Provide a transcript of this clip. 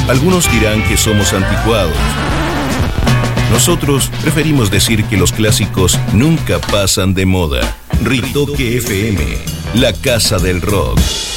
Algunos dirán que somos anticuados. Nosotros preferimos decir que los clásicos nunca pasan de moda. Ritoque FM, la casa del rock.